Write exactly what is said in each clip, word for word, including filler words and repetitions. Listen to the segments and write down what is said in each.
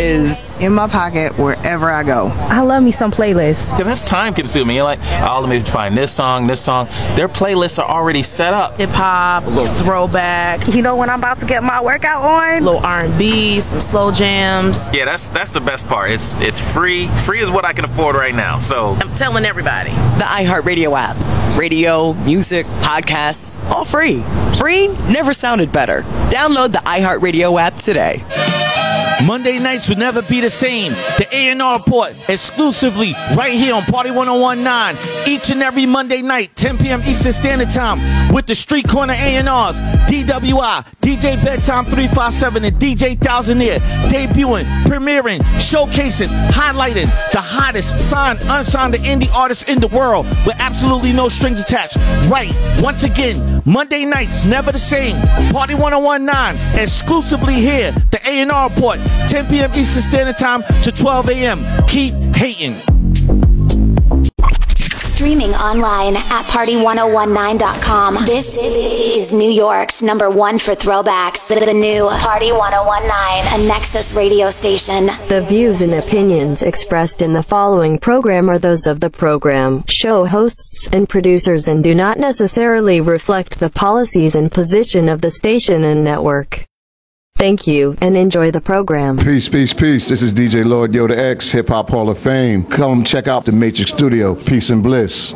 is in my pocket wherever I go. I love me some playlists. Because that's time consuming. You're like, oh, let me find this song, this song. Their playlists are already set up. Hip hop, a little throwback. You know when I'm about to get my workout on? A little R and B, some slow jams. Yeah, that's that's the best part. It's it's free. Free is what I can afford right now. So I'm telling everybody. The iHeartRadio app. Radio, music, podcasts, all free. Free never sounded better. Download the iHeartRadio app today. Monday nights will never be the same. The A and R Report, exclusively right here on Party one oh one point nine. Each and every Monday night, ten p.m. Eastern Standard Time, with the Street Corner A and Rs, D W I, D J Bedtime three five seven, and D J Thousandaire, debuting, premiering, showcasing, highlighting the hottest signed, unsigned, indie artists in the world with absolutely no strings attached. Right, once again, Monday nights, never the same. Party one oh one point nine, exclusively here, the A and R Report, ten p.m. Eastern Standard Time to twelve a.m. Keep hating. Streaming online at party one oh one nine dot com. This is New York's number one for throwbacks. The new Party one oh one point nine, a Nexus radio station. The views and opinions expressed in the following program are those of the program, show hosts, and producers and do not necessarily reflect the policies and position of the station and network. Thank you, and enjoy the program. Peace, peace, peace. This is D J Lord Yoda X, Hip Hop Hall of Fame. Come check out the Matrix Studio. Peace and bliss.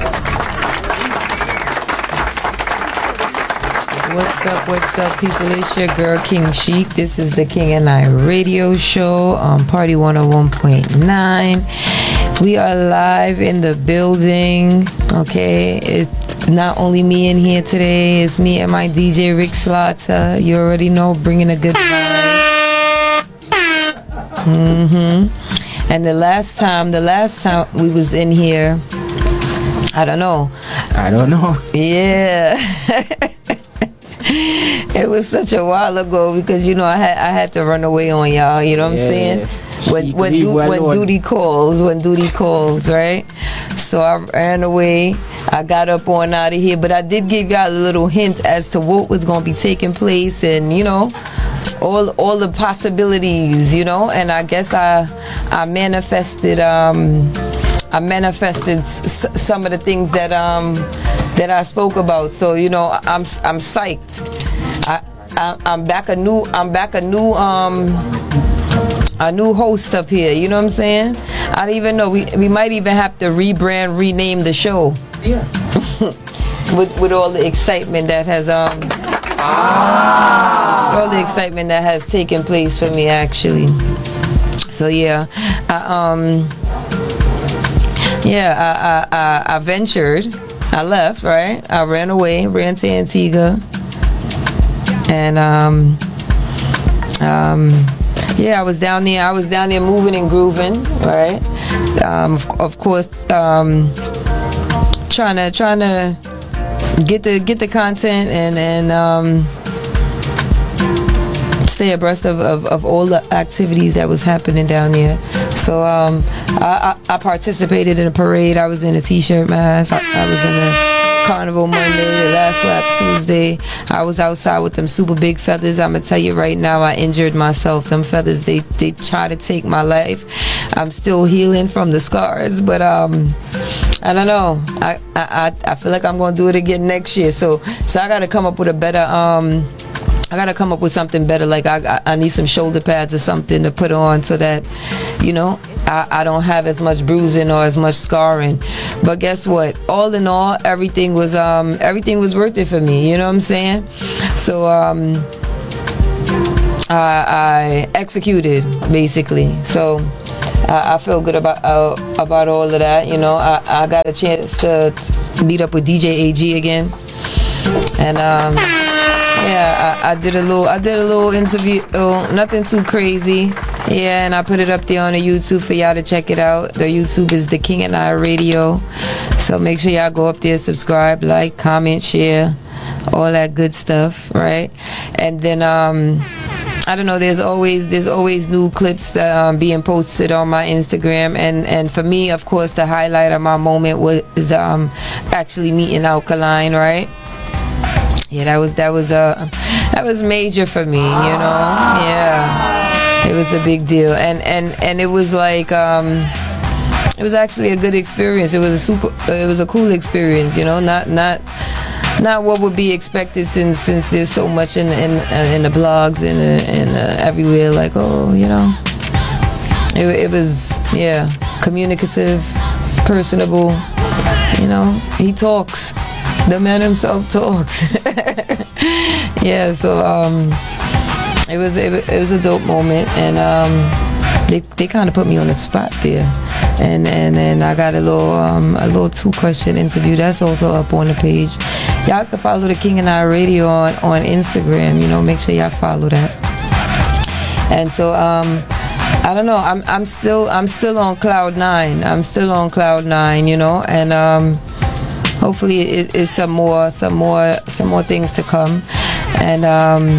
What's up, what's up, people? It's your girl, King Chic. This is the King and I radio show on Party one oh one point nine. We are live in the building, okay? It's not only me in here today, it's me and my D J Rick Slaughter. You already know, bringing a good vibe. Mm-hmm. And the last time, the last time we was in here, I don't know. I don't know. Yeah. It was such a while ago because, you know, I had I had to run away on y'all, you know what yeah. I'm saying? When when, du- when duty calls, when duty calls, right? So I ran away. I got up on out of here, but I did give y'all a little hint as to what was going to be taking place, and you know, all all the possibilities, you know. And I guess I I manifested um I manifested s- some of the things that um that I spoke about. So you know, I'm I'm psyched. I, I I'm back a new I'm back a new um. a new host up here, you know what I'm saying? I don't even know. We we might even have to rebrand, rename the show. Yeah. with with all the excitement that has um ah. all the excitement that has taken place for me, actually. So yeah, I, um yeah, I, I I I ventured. I left, right? I ran away, ran to Antigua, and um um. Yeah, I was down there. I was down there moving and grooving, right? Um, of, of course, um, trying to trying to get the get the content and and um, stay abreast of, of, of all the activities that was happening down there. So um, I, I, I participated in a parade. I was in a t-shirt mask. I, I was in a Carnival Monday, the last lap Tuesday. I was outside with them super big feathers. I'm gonna tell you right now, I injured myself. Them feathers, they they try to take my life. I'm still healing from the scars, but um, I don't know. I I I feel like I'm gonna do it again next year. So so I gotta come up with a better um. I gotta come up with something better. Like I, I need some shoulder pads or something to put on so that, you know, I, I don't have as much bruising or as much scarring. But guess what? All in all, everything was um everything was worth it for me. You know what I'm saying? So um, I, I executed basically. So I, I feel good about uh, about all of that. You know, I, I got a chance to meet up with D J A G again, and um. Yeah, I, I did a little. I did a little interview. Oh, nothing too crazy. Yeah, and I put it up there on the YouTube for y'all to check it out. The YouTube is the King and I Radio. So make sure y'all go up there, subscribe, like, comment, share, all that good stuff, right? And then um, I don't know. There's always there's always new clips um, being posted on my Instagram, and and for me, of course, the highlight of my moment was um, actually meeting Alkaline, right? Yeah, that was that was uh that was major for me, you know. Yeah, it was a big deal, and and and it was like um, it was actually a good experience. It was a super, it was a cool experience, you know, not not not what would be expected since since there's so much in in in the blogs and and uh, everywhere. Like, oh, you know, it it was yeah, communicative, personable. You know, he talks. The man himself talks. Yeah, so um, it was it, it was a dope moment, and um, they they kind of put me on the spot there, and and and I got a little um, a little two question interview that's also up on the page. Y'all can follow the King and I Radio on on Instagram. You know, make sure y'all follow that. And so um, I don't know. I'm I'm still I'm still on cloud nine. I'm still on cloud nine. You know, and um. Hopefully, it is some more, some more, some more things to come, and um,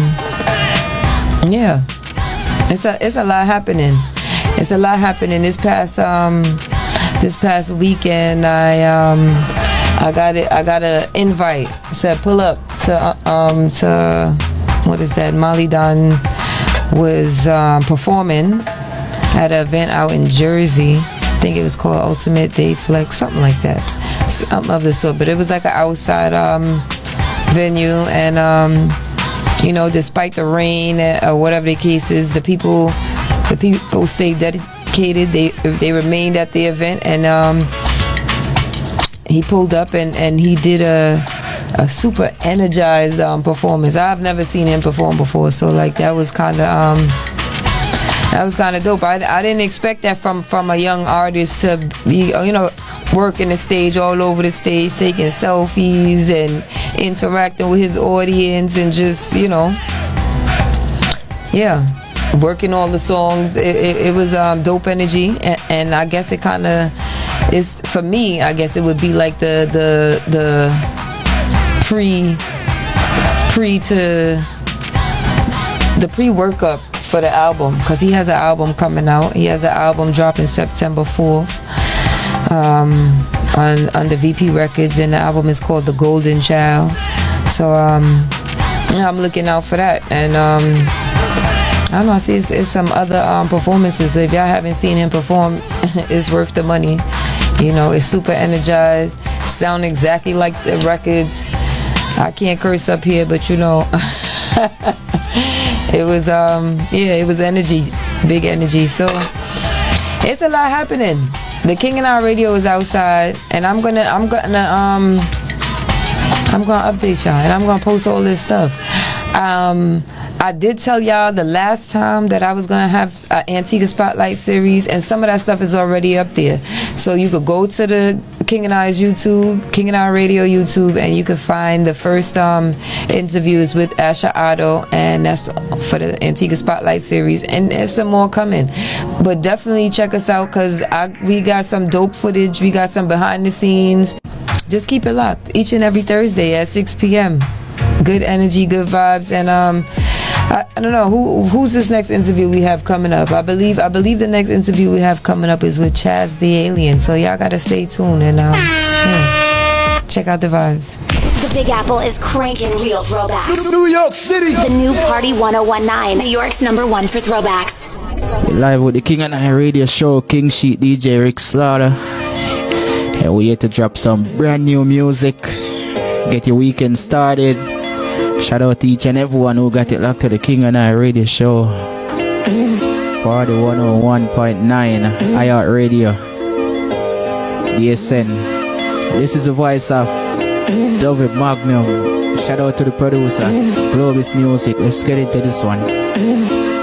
yeah, it's a it's a lot happening. It's a lot happening. This past um, this past weekend, I um, I got it. I got an invite. Said pull up to um to what is that? Molly Don was um, performing at an event out in Jersey. I think it was called Ultimate Day Flex, something like that. Something of the sort, but it was like an outside um, venue, and um, you know, despite the rain or whatever the case is, the people, the people stayed dedicated. They they remained at the event, and um, he pulled up and, and he did a a super energized um, performance. I've never seen him perform before, so like that was kind of um, that was kind of dope. I, I didn't expect that from from a young artist to be, you know, working the stage, all over the stage, taking selfies and interacting with his audience, and just, you know, yeah, working all the songs. It, it, it was um, dope energy, and, and I guess it kind of is, for me, I guess it would be like the the the pre pre to the pre workup for the album, because he has an album coming out. He has an album dropping September fourth. Um, on under V P Records, and the album is called The Golden Child. So um, yeah, I'm looking out for that. And um, I don't know, I see it's, it's some other um, performances. If y'all haven't seen him perform, it's worth the money. You know, it's super energized, sound exactly like the records. I can't curse up here, but you know, it was um, yeah, it was energy, big energy. So it's a lot happening. The King and I Radio is outside, and I'm gonna, I'm gonna, um, I'm gonna update y'all, and I'm gonna post all this stuff. Um, I did tell y'all the last time that I was gonna have an Antigua Spotlight series, and some of that stuff is already up there. So you could go to the King and I's YouTube, King and I Radio YouTube, and you could find the first um, interviews with Asha Otto, and that's for the Antigua Spotlight series, and there's some more coming. But definitely check us out, because we got some dope footage, we got some behind the scenes. Just keep it locked each and every Thursday at six p.m. Good energy, good vibes, and um, I, I don't know who who's this next interview we have coming up. I believe I believe the next interview we have coming up is with Chaz the Alien. So y'all gotta stay tuned and um, yeah, check out the vibes. The Big Apple is cranking real throwbacks. New York City. The new Party ten nineteen, New York's number one for throwbacks. Live with the King and I Radio Show, King Sheet, D J Rick Slaughter. And we're here to drop some brand new music. Get your weekend started. Shout out to each and everyone who got it locked to the King and I Radio Show. Party one oh one point nine, iHeart Radio. D S N. This is the voice of David Magnum. Shout out to the producer, Globus Music. Let's get into this one.